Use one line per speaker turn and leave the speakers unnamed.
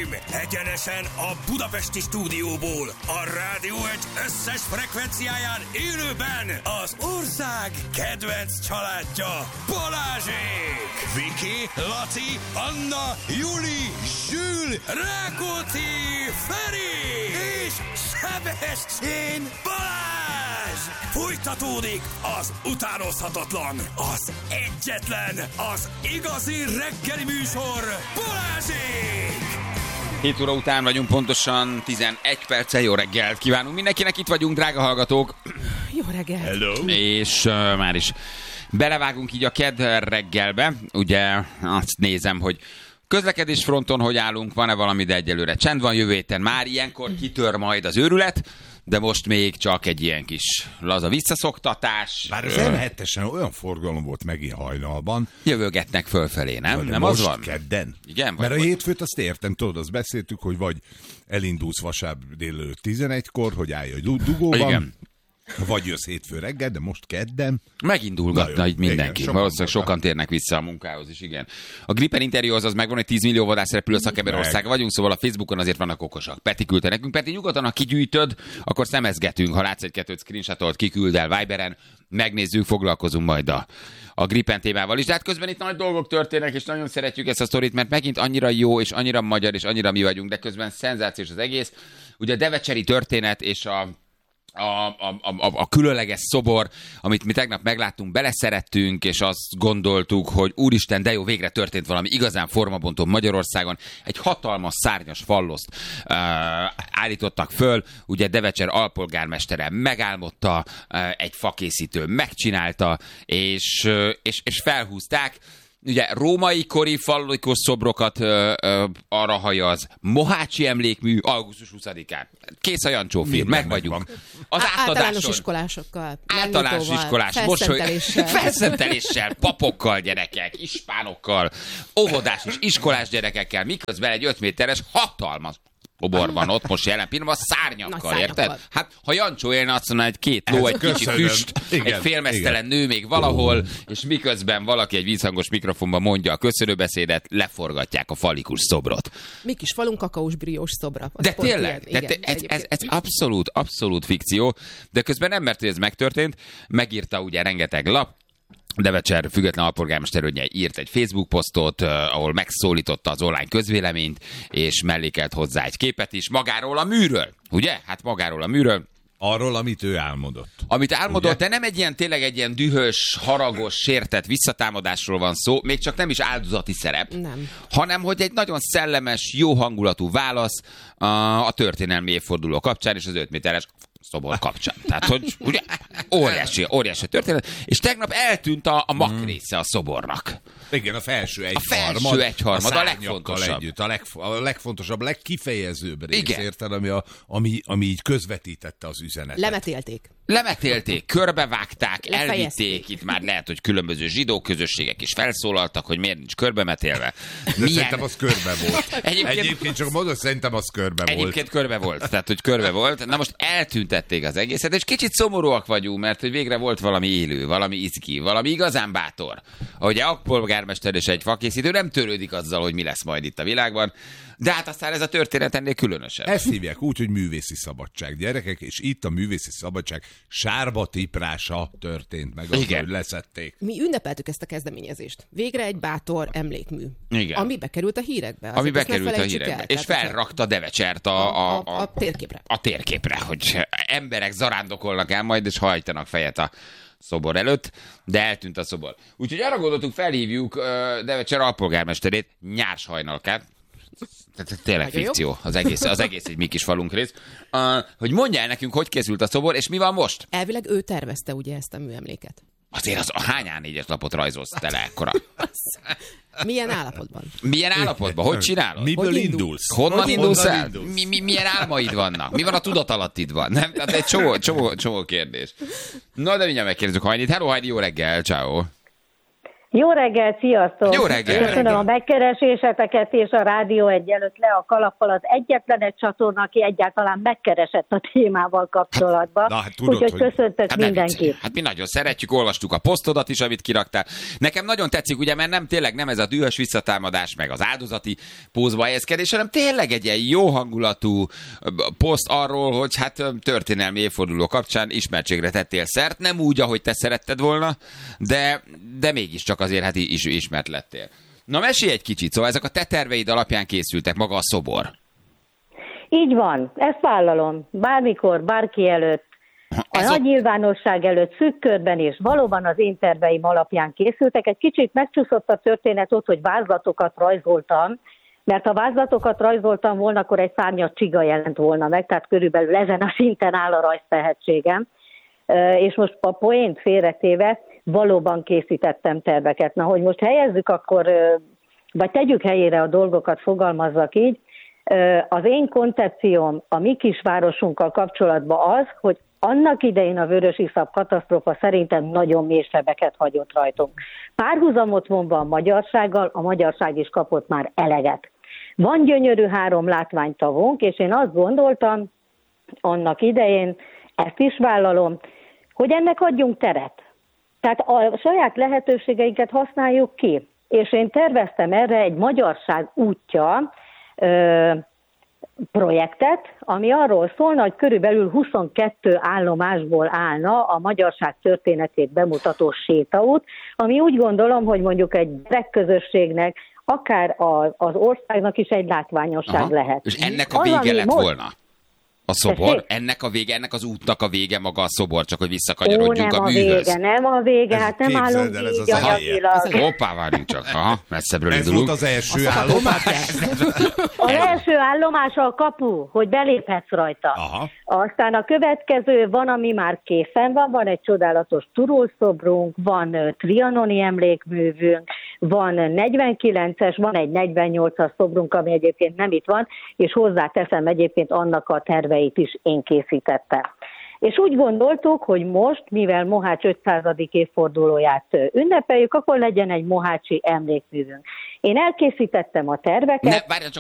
Egyenesen a budapesti stúdióból, a Rádió Egy összes frekvenciáján élőben az ország kedvenc családja, Balázsék! Viki, Laci, Anna, Juli, Zsül, Rákóczi, Feri és Sebestyén Balázs! Folytatódik az utánozhatatlan, az egyetlen, az igazi reggeli műsor, Balázsék!
7 óra után vagyunk, pontosan 11 perccel. Jó reggelt kívánunk mindenkinek, itt vagyunk, drága hallgatók.
Jó reggelt.
Hello. És már is belevágunk így a kedd reggelbe. Ugye azt nézem, hogy közlekedés fronton hogy állunk, van-e valami, de egyelőre csend van. Jövő héten már ilyenkor kitör majd az őrület, de most még csak egy ilyen kis laza visszaszoktatás.
Bár az M7-esen olyan forgalom volt megint hajnalban.
Jövőgetnek fölfelé, nem? Nem
most
az van?
kedden.
Igen?
Mert a hétfőt azt értem, tudod, azt beszéltük, hogy vagy elindulsz vasárnap délelőtt 11-kor, hogy állj a dugóban. Igen. Vagy jössz hétfő reggel, de most kedden.
Megindulgatna így mindenki. Valószínűleg sokan térnek vissza a munkához is, igen. A Gripen interjúhoz az megvan, hogy 10 millió vadászrepülő szakember ország vagyunk, szóval a Facebookon azért vannak okosak. Peti küldte nekünk. Peti, nyugodtan, ha kigyűjtöd, akkor szemezgetünk. Ha látsz egy-kettőt screenshotolt, kiküld el Viberen, megnézzük, foglalkozunk majd a Gripen témával is. De hát közben itt nagy dolgok történnek, és nagyon szeretjük ezt a sztorit, mert megint annyira jó, és annyira magyar, és annyira mi vagyunk, de közben szenzációs az egész. Ugye a devecseri történet és a különleges szobor, amit mi tegnap megláttunk, beleszerettünk, és azt gondoltuk, hogy úristen, de jó, végre történt valami igazán formabontó Magyarországon. Egy hatalmas szárnyas falloszt állítottak föl, ugye Devecser alpolgármestere megálmodta, egy fakészítő megcsinálta, és felhúzták. Ugye római kori fallikos szobrokat arra hajaz, Mohácsi emlékmű augusztus 20-án. Kész a Jancsó film, meg vagyunk. Az
általános iskolásokkal.
Általános iskolás, felszenteléssel, papokkal, gyerekek, ispánokkal, óvodás és iskolás gyerekekkel, miközben egy 5 méteres hatalmas szobor van ott most jelen pillanatban, szárnyakkal, érted? Hát, ha Jancsó élne, azt mondja, egy 2 ló, egy kicsi füst, egy félmeztelen nő még valahol, és miközben valaki egy vízhangos mikrofonban mondja a köszönőbeszédet, leforgatják a falikus szobrot.
Mi kis falunk kakaós briós szobra.
De tényleg, ez abszolút fikció, de közben nem, mert ez megtörtént, megírta ugye rengeteg lap, Devecser független alpolgármesterőnye írt egy Facebook posztot, ahol megszólította az online közvéleményt, és mellékelt hozzá egy képet is magáról a műről. Ugye? Hát magáról a műről.
Arról, amit ő álmodott.
Amit álmodott, ugye? De nem egy ilyen, tényleg egy ilyen dühös, haragos, sértett visszatámadásról van szó, még csak nem is áldozati szerep, nem. Hanem, hogy egy nagyon szellemes, jó hangulatú válasz a történelmi évforduló kapcsán, és az 5 méteres szobor kapcsán. Tehát, hogy ugye, óriási történet, és tegnap eltűnt a mak része a szobornak.
Igen, a felső egyharmad, a legfontosabb. Együtt, a legfontosabb, legkifejezőbb rész, érted, ami így közvetítette az üzenetet.
Lemetélték,
körbevágták, elvitték, itt már lehet, hogy különböző zsidó közösségek is felszólaltak, hogy miért nincs körbemetélve.
Szerintem az körbe volt. Egyébként csak mondod, szerintem az körbe volt.
Egyébként körbe volt, tehát hogy körbe volt. Na most eltüntették az egészet, és kicsit szomorúak vagyunk, mert hogy végre volt valami élő, valami izgi, valami igazán bátor. Ahogy a polgármester és egy fakészítő nem törődik azzal, hogy mi lesz majd itt a világban, de hát aztán ez a történet ennél különösebb.
Ezt hívják úgy, hogy művészi szabadság, gyerekek, és itt a művészi szabadság sárba tiprása történt meg, ahogy leszették.
Mi ünnepeltük ezt a kezdeményezést. Végre egy bátor emlékmű.
Igen.
Ami bekerült a hírekbe.
Ami bekerült a hírekbe. És felrakta Devecsert
a térképre.
A térképre, hogy emberek zarándokolnak el majd, és hajtanak fejet a szobor előtt, de eltűnt a szobor. Úgyhogy arra gondoltuk, felhívjuk Devecser alpolgármesterét, Nyárs Hajnalkát, tehát tényleg fikció, az egész egy mi kis falunk rész, hogy mondja el nekünk, hogy készült a szobor, és mi van most?
Elvileg ő tervezte ugye ezt a műemléket.
Azért az a hány A4-es lapot rajzolsz te le ekkora?
Milyen állapotban?
Milyen állapotban? Hogy csinálod?
Miből indulsz?
Honnan indulsz el? Milyen álmaid vannak? Mi van a tudatalattidban? Nem? Tehát egy csomó kérdés. Na, de mindjárt megkérdezzük Hajnit. Hello, Hajni, jó reggel, ciao.
Jó reggelt, sziasztok!
Jó reggelt!
Köszönöm a megkereséseteket, és a Rádió egy előtt le a kalappal az egyetlen egy csatorna, aki egyáltalán megkeresett a témával kapcsolatban. Úgyhogy köszöntök mindenkit.
Hát mi nagyon szeretjük, olvastuk a posztodat is, amit kiraktál. Nekem nagyon tetszik, ugye, mert tényleg nem ez a dühös visszatámadás, meg az áldozati pózba helyezkedés, hanem tényleg egy ilyen jó hangulatú poszt arról, hogy hát történelmi évforduló kapcsán ismertségre tettél szert, nem úgy, ahogy te szeretted volna, de mégiscsak azért hát is ismert lettél. Na mesélj egy kicsit, szóval ezek a te terveid alapján készültek, maga a szobor.
Így van, ezt vállalom. Bármikor, bárki előtt, a nagy nyilvánosság előtt, szűk körben, és valóban az én terveim alapján készültek. Egy kicsit megcsúszott a történet ott, hogy vázlatokat rajzoltam, mert ha vázlatokat rajzoltam volna, akkor egy szárnyas csiga jelent volna meg, tehát körülbelül ezen a szinten áll a rajztehetségem. És most a poént félretéve, valóban készítettem terveket. Na, hogy most helyezzük akkor, vagy tegyük helyére a dolgokat, fogalmazzak így, az én koncepcióm a mi kisvárosunkkal kapcsolatban az, hogy annak idején a vörösiszap katasztrófa szerintem nagyon mély sebeket hagyott rajtunk. Párhuzamot vonva a magyarsággal, a magyarság is kapott már eleget. Van gyönyörű 3 látványtavunk, és én azt gondoltam annak idején, ezt is vállalom, hogy ennek adjunk teret. Tehát a saját lehetőségeinket használjuk ki. És én terveztem erre egy Magyarság útja projektet, ami arról szólna, hogy körülbelül 22 állomásból állna a magyarság történetét bemutató sétaút, ami úgy gondolom, hogy mondjuk egy gyerekközösségnek, akár az országnak is egy látványosság lehet.
És ennek a vége lett volna? A szobor? Ennek az útnak a vége maga a szobor, csak hogy visszakanyarodjunk a műhöz.
Nem a vége, hát nem állunk így anyagilag.
Hoppá, várjunk csak. Aha, messzebbről
indulunk. Ez volt az első állomás?
Az első állomás a kapu, hogy beléphetsz rajta. Aha. Aztán a következő van, ami már készen van egy csodálatos turulszobrunk, van trianoni emlékművünk, van 49-es, van egy 48-as szobrunk, ami egyébként nem itt van, és hozzáteszem egyébként annak a terveit is én készítettem. És úgy gondoltuk, hogy most, mivel Mohács 500. évfordulóját ünnepeljük, akkor legyen egy mohácsi emlékművünk. Én elkészítettem a terveket.
Várjál csak,